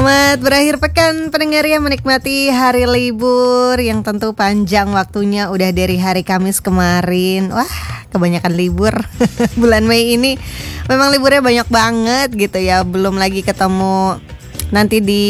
Selamat berakhir pekan pendengar yang menikmati hari libur yang tentu panjang waktunya, udah dari hari Kamis kemarin. Wah, kebanyakan libur. Bulan Mei ini memang liburnya banyak banget gitu ya. Belum lagi ketemu nanti di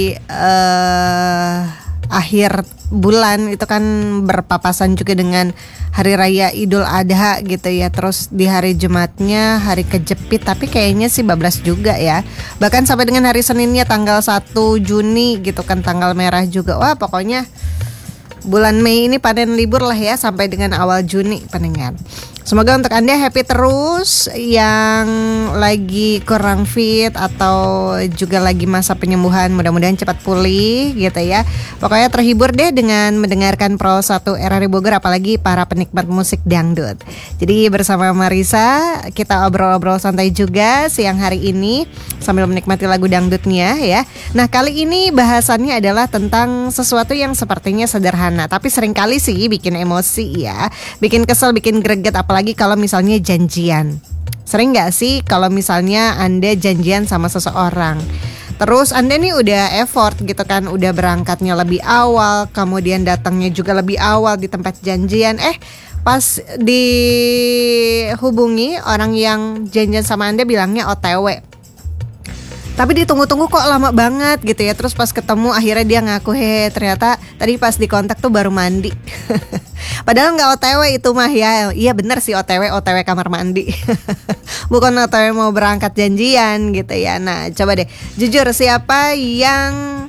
akhir bulan itu kan berpapasan juga dengan Hari Raya Idul Adha gitu ya. Terus di hari Jumatnya hari kejepit, tapi kayaknya sih bablas juga ya. Bahkan sampai dengan hari Seninnya tanggal 1 Juni gitu kan, tanggal merah juga. Wah, pokoknya bulan Mei ini panen libur lah ya sampai dengan awal Juni pendengar. Semoga untuk Anda happy terus, yang lagi kurang fit atau juga lagi masa penyembuhan, mudah-mudahan cepat pulih gitu ya. Pokoknya terhibur deh dengan mendengarkan Pro 1 RRI Bogor, apalagi para penikmat musik dangdut. Jadi bersama Marisa kita obrol-obrol santai juga siang hari ini sambil menikmati lagu dangdutnya ya. Nah, kali ini bahasannya adalah tentang sesuatu yang sepertinya sederhana tapi seringkali sih bikin emosi ya, bikin kesel, bikin greget, apalagi kalau misalnya janjian. Sering gak sih kalau misalnya Anda janjian sama seseorang, terus Anda nih udah effort gitu kan, udah berangkatnya lebih awal, kemudian datangnya juga lebih awal di tempat janjian, pas dihubungi orang yang janjian sama Anda bilangnya OTW. Tapi ditunggu-tunggu kok lama banget gitu ya. Terus pas ketemu akhirnya dia ngaku ternyata tadi pas dikontak tuh baru mandi. Padahal gak OTW itu mah ya. Iya bener sih, OTW kamar mandi. Bukan OTW mau berangkat janjian gitu ya. Nah, coba deh jujur, siapa yang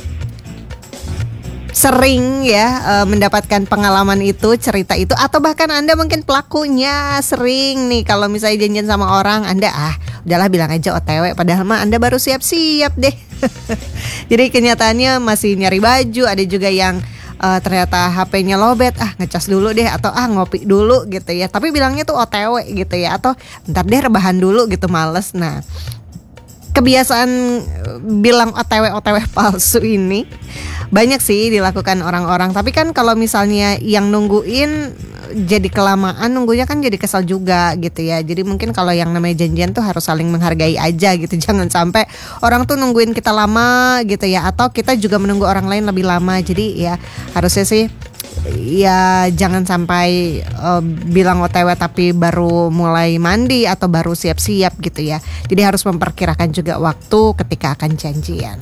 sering ya mendapatkan pengalaman itu, cerita itu, atau bahkan Anda mungkin pelakunya sering nih kalau misalnya janjian sama orang, Anda udahlah bilang aja OTW, padahal mah Anda baru siap-siap deh. Jadi kenyataannya masih nyari baju, ada juga yang ternyata HP-nya lowbat, ngecas dulu deh, atau ngopi dulu gitu ya, tapi bilangnya tuh OTW gitu ya, atau bentar deh rebahan dulu gitu, males. Nah, kebiasaan bilang OTW palsu ini banyak sih dilakukan orang-orang. Tapi kan kalau misalnya yang nungguin jadi kelamaan, nunggunya kan jadi kesal juga gitu ya. Jadi mungkin kalau yang namanya janjian tuh harus saling menghargai aja gitu. Jangan sampai orang tuh nungguin kita lama gitu ya, atau kita juga menunggu orang lain lebih lama. Jadi ya harusnya sih ya jangan sampai bilang OTW tapi baru mulai mandi atau baru siap-siap gitu ya. Jadi harus memperkirakan juga waktu ketika akan janjian.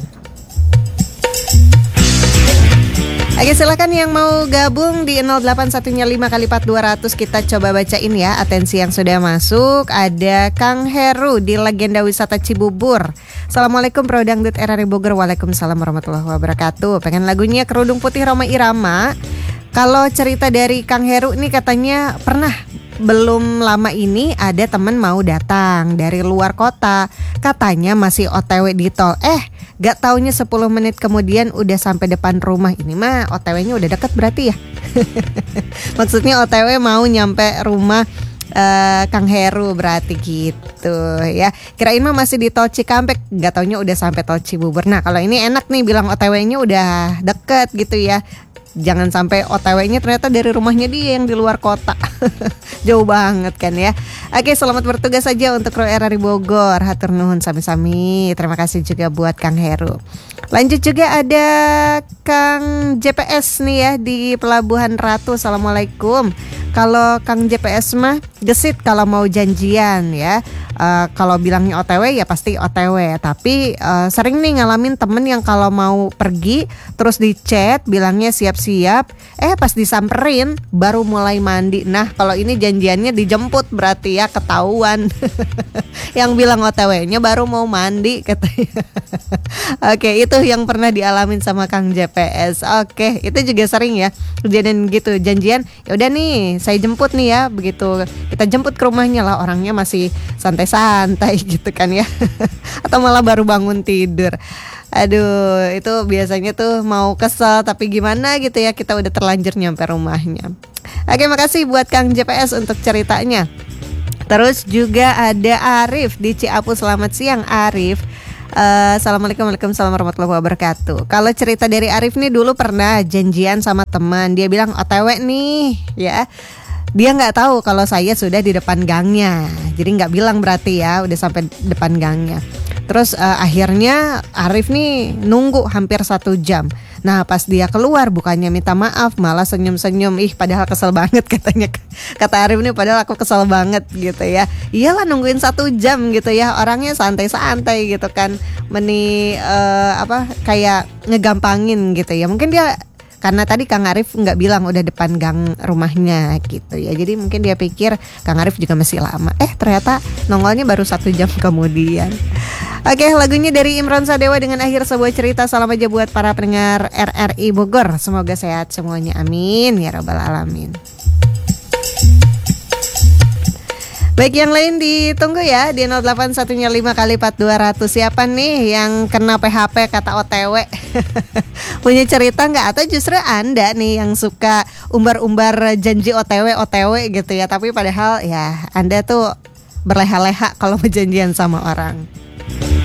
Oke, silakan yang mau gabung di 0815 kali 4200, kita coba bacain ya atensi yang sudah masuk. Ada Kang Heru di Legenda Wisata Cibubur. Assalamualaikum Pro Dangdut RRI Bogor. Waalaikumsalam warahmatullahi wabarakatuh. Pengen lagunya Kerudung Putih Rhoma Irama. Kalau cerita dari Kang Heru nih, katanya pernah belum lama ini ada teman mau datang dari luar kota, katanya masih OTW di tol. Gak taunya 10 menit kemudian udah sampai depan rumah. Ini mah OTW-nya udah deket berarti ya. Maksudnya OTW mau nyampe rumah Kang Heru berarti gitu ya. Kirain mah masih di tol Cikampek, gak taunya udah sampai tol Cibubur. Nah, kalau ini enak nih bilang OTW-nya udah deket gitu ya. Jangan sampai OTW-nya ternyata dari rumahnya dia yang di luar kota. Jauh banget kan ya. Oke, selamat bertugas saja untuk kru RRI Bogor. Hatur nuhun sami-sami. Terima kasih juga buat Kang Heru. Lanjut juga ada Kang JPS nih ya di Pelabuhan Ratu. Assalamualaikum. Kalau Kang JPS mah gesit kalau mau janjian ya. Kalau bilangnya OTW ya pasti OTW. Tapi sering nih ngalamin temen yang kalau mau pergi terus di chat bilangnya siap-siap, pas disamperin baru mulai mandi. Nah, kalau ini janjiannya dijemput berarti ya ketahuan. Yang bilang OTW-nya baru mau mandi katanya. Oke, itu yang pernah dialamin sama Kang JPS. Oke, itu juga sering ya kejadian gitu, janjian ya udah nih saya jemput nih ya, begitu kita jemput ke rumahnya lah orangnya masih santai-santai gitu kan ya. Atau malah baru bangun tidur. Aduh, itu biasanya tuh mau kesel, tapi gimana gitu ya, kita udah terlanjur nyampe rumahnya. Oke, makasih buat Kang JPS untuk ceritanya. Terus juga ada Arif di Ciapu. Selamat siang Arif. Assalamualaikum warahmatullahi wabarakatuh. Kalau cerita dari Arif nih, dulu pernah janjian sama teman, dia bilang OTW nih ya. Dia nggak tahu kalau saya sudah di depan gangnya, jadi nggak bilang berarti ya udah sampai depan gangnya. Terus akhirnya Arif nih nunggu hampir 1 jam. Nah pas dia keluar bukannya minta maaf, malah senyum-senyum. Padahal kesel banget katanya. Kata Arif nih, padahal aku kesel banget gitu ya. Iyalah nungguin 1 jam gitu ya. Orangnya santai-santai gitu kan. Kayak ngegampangin gitu ya. Mungkin dia karena tadi Kang Arif nggak bilang udah depan gang rumahnya gitu ya. Jadi mungkin dia pikir Kang Arif juga masih lama. Ternyata nongolnya baru 1 jam kemudian. Oke, lagunya dari Imron Sadewa dengan Akhir Sebuah Cerita. Salam aja buat para pendengar RRI Bogor. Semoga sehat semuanya, amin ya rabbal alamin. Baik, yang lain ditunggu ya di 08105 kali 4200. Siapa nih yang kena PHP kata OTW? Punya cerita nggak? Atau justru Anda nih yang suka umbar-umbar janji OTW gitu ya, tapi padahal ya Anda tuh berleha-leha kalau berjanjian sama orang.